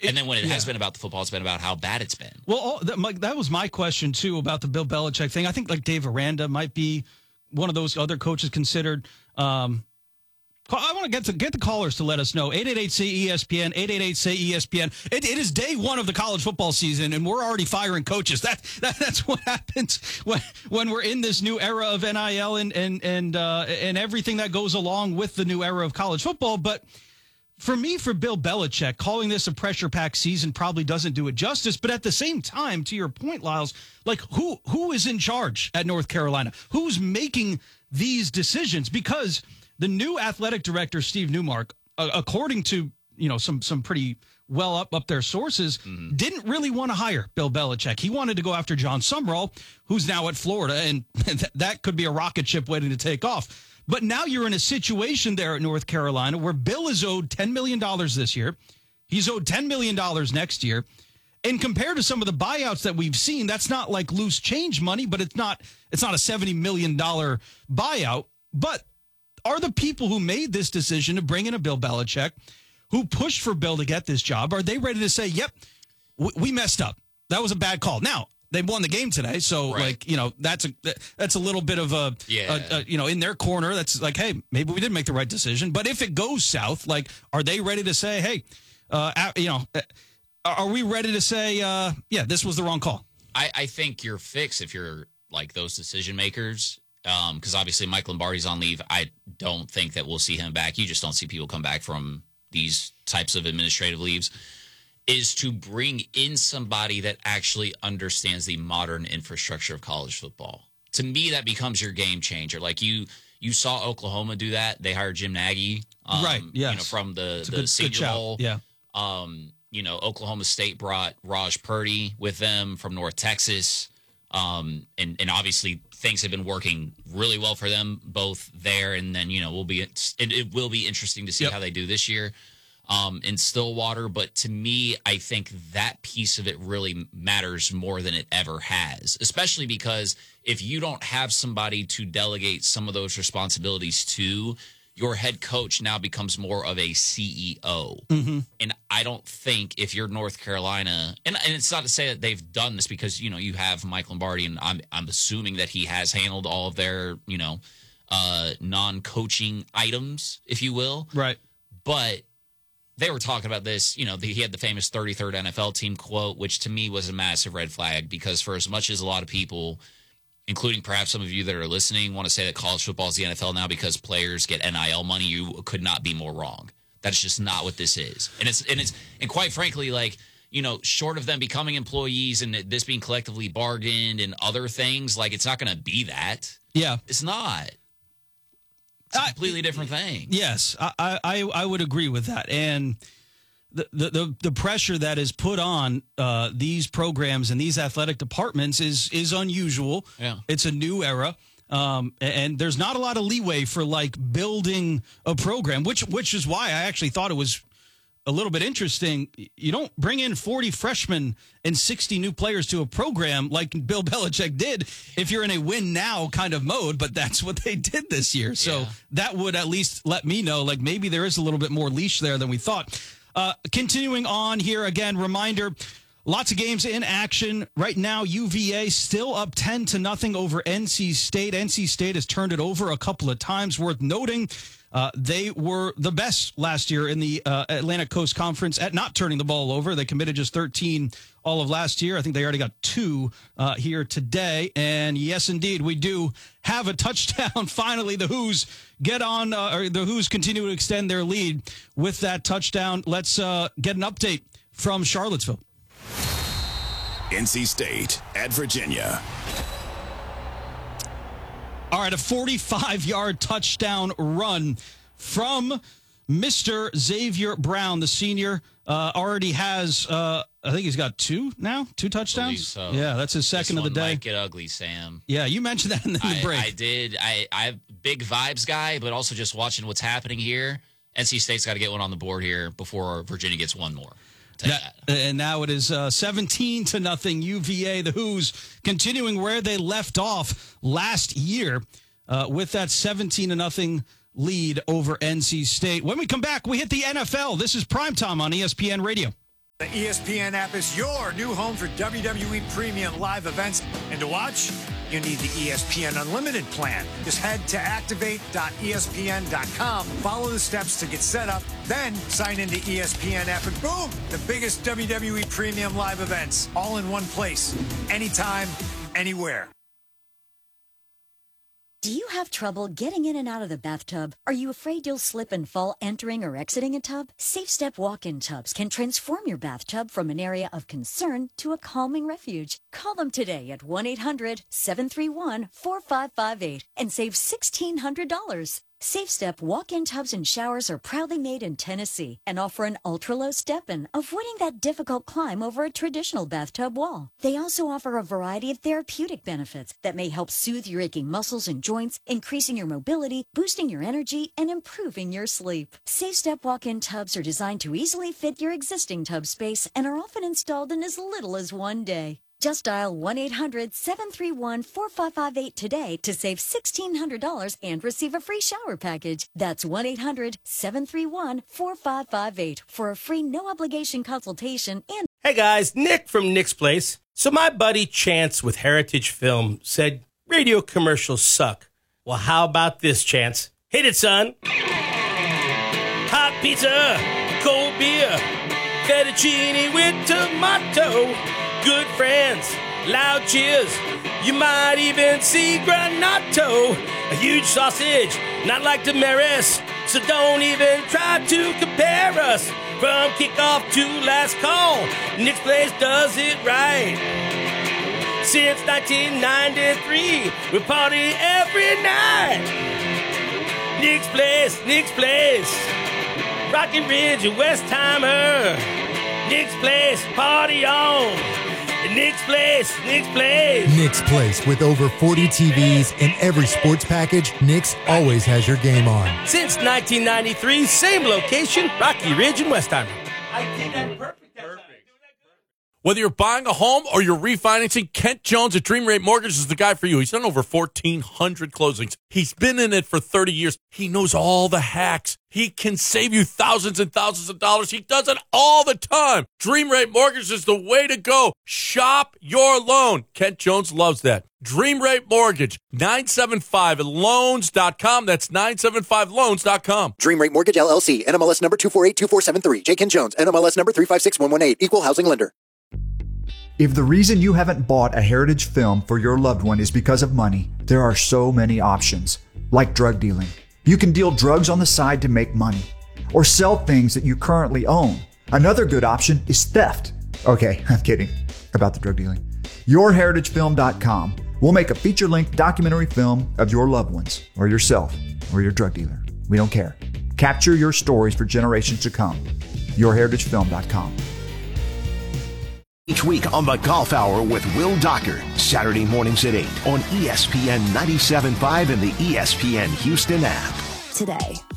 And then when it has been about the football, it's been about how bad it's been. Well, that was my question, too, about the Bill Belichick thing. I think, like, Dave Aranda might be one of those other coaches considered. I want to get the callers to let us know. 888-SAY-ESPN, 888-SAY-ESPN. It is day one of the college football season, and we're already firing coaches. That's what happens when we're in this new era of NIL and everything that goes along with the new era of college football. But for Bill Belichick, calling this a pressure-packed season probably doesn't do it justice. But at the same time, to your point, Lyles, like who is in charge at North Carolina? Who's making these decisions? Because the new athletic director, Steve Newmark, according to some pretty well up there sources, didn't really want to hire Bill Belichick. He wanted to go after John Sumrall, who's now at Florida, and that could be a rocket ship waiting to take off. But now you're in a situation there at North Carolina where Bill is owed $10 million this year. He's owed $10 million next year. And compared to some of the buyouts that we've seen, that's not like loose change money, but it's not a $70 million buyout. But are the people who made this decision to bring in a Bill Belichick, who pushed for Bill to get this job, are they ready to say, yep, we messed up? That was a bad call. Now, they won the game today, so right. That's a little bit of a in their corner. That's like, hey, maybe we did make the right decision. But if it goes south, like, are they ready to say, hey, are we ready to say, this was the wrong call? I think you're fixed if you're like those decision makers, because obviously Mike Lombardi's on leave. I don't think that we'll see him back. You just don't see people come back from these types of administrative leaves. Is to bring in somebody that actually understands the modern infrastructure of college football. To me, that becomes your game changer. Like you saw Oklahoma do that. They hired Jim Nagy, right? Yes. From the Senior Bowl. Yeah. Oklahoma State brought Raj Purdy with them from North Texas, and obviously things have been working really well for them both there. And then it will be interesting to see how they do this year. In Stillwater, but to me, I think that piece of it really matters more than it ever has, especially because if you don't have somebody to delegate some of those responsibilities to, your head coach now becomes more of a CEO. Mm-hmm. And I don't think if you're North Carolina, and it's not to say that they've done this because, you have Mike Lombardi, and I'm assuming that he has handled all of their, non-coaching items, if you will. Right. But they were talking about this, he had the famous 33rd NFL team quote, which to me was a massive red flag because for as much as a lot of people, including perhaps some of you that are listening, want to say that college football is the NFL now because players get NIL money, you could not be more wrong. That's just not what this is. And quite frankly, like, short of them becoming employees and this being collectively bargained and other things, like it's not going to be that. Yeah. It's not. It's a completely different thing. Yes, I would agree with that. And the pressure that is put on these programs and these athletic departments is unusual. Yeah. It's a new era. And there's not a lot of leeway for like building a program, which is why I actually thought it was a little bit interesting. You don't bring in 40 freshmen and 60 new players to a program like Bill Belichick did if you're in a win now kind of mode, but that's what they did this year. So that would at least let me know, like maybe there is a little bit more leash there than we thought. Continuing on here, again, reminder, lots of games in action. Right now, UVA still up 10-0 over NC State. NC State has turned it over a couple of times. Worth noting, they were the best last year in the Atlantic Coast Conference at not turning the ball over. They committed just 13 all of last year. I think they already got 2 here today. And yes, indeed, we do have a touchdown. Finally, the Hoos get on, or the Hoos continue to extend their lead with that touchdown. Let's get an update from Charlottesville. NC State at Virginia. All right, a 45-yard touchdown run from Mr. Xavier Brown, the senior. Already has, I think he's got 2 now, 2 touchdowns. So. Yeah, that's his second of the day. Might get ugly, Sam. Yeah, you mentioned that in the break. I did. I'm big vibes guy, but also just watching what's happening here. NC State's got to get one on the board here before Virginia gets one more. And now it is 17-0 UVA. The Hoos continuing where they left off last year with that 17-0 lead over NC State. When we come back, we hit the NFL. This is Primetime on ESPN Radio. The ESPN app is your new home for WWE Premium live events. And to watch, you need the ESPN Unlimited plan. Just head to activate.espn.com, follow the steps to get set up, then sign into ESPN app, and boom, the biggest WWE Premium live events, all in one place, anytime, anywhere. Do you have trouble getting in and out of the bathtub? Are you afraid you'll slip and fall entering or exiting a tub? SafeStep walk-in tubs can transform your bathtub from an area of concern to a calming refuge. Call them today at 1-800-731-4558 and save $1,600. SafeStep walk-in tubs and showers are proudly made in Tennessee and offer an ultra-low step-in, avoiding that difficult climb over a traditional bathtub wall. They also offer a variety of therapeutic benefits that may help soothe your aching muscles and joints, increasing your mobility, boosting your energy, and improving your sleep. SafeStep walk-in tubs are designed to easily fit your existing tub space and are often installed in as little as one day. Just dial 1-800-731-4558 today to save $1,600 and receive a free shower package. That's 1-800-731-4558 for a free no-obligation consultation. And hey guys, Nick from Nick's Place. So my buddy Chance with Heritage Film said radio commercials suck. Well, how about this, Chance? Hit it, son. Hot pizza, cold beer, fettuccine with tomato. Good friends, loud cheers, you might even see Granato. A huge sausage, not like Damaris, so don't even try to compare us. From kickoff to last call, Nick's Place does it right. Since 1993, we party every night. Nick's Place, Nick's Place, Rocky Ridge and Westheimer. Nick's Place, party on. Nick's Place, Nick's Place. Nick's Place, with over 40 TVs and every sports package, Nick's always has your game on. Since 1993, same location, Rocky Ridge and Westheimer. I did that perfect. Whether you're buying a home or you're refinancing, Kent Jones at Dream Rate Mortgage is the guy for you. He's done over 1,400 closings. He's been in it for 30 years. He knows all the hacks. He can save you thousands and thousands of dollars. He does it all the time. Dream Rate Mortgage is the way to go. Shop your loan. Kent Jones loves that. Dream Rate Mortgage, 975loans.com. That's 975loans.com. Dream Rate Mortgage, LLC, NMLS number 2482473. J. Kent Jones, NMLS number 356118. Equal housing lender. If the reason you haven't bought a Heritage Film for your loved one is because of money, there are so many options, like drug dealing. You can deal drugs on the side to make money, or sell things that you currently own. Another good option is theft. Okay, I'm kidding about the drug dealing. YourHeritageFilm.com will make a feature-length documentary film of your loved ones, or yourself, or your drug dealer. We don't care. Capture your stories for generations to come. YourHeritageFilm.com. Each week on the Golf Hour with Will Docker, Saturday mornings at 8 on ESPN 97.5 and the ESPN Houston app. Today.